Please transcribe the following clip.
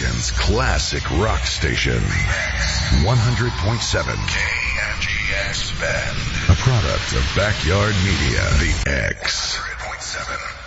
American's classic rock station. 100.7 KMGX Bend. A product of Backyard Media. The X. 100.7.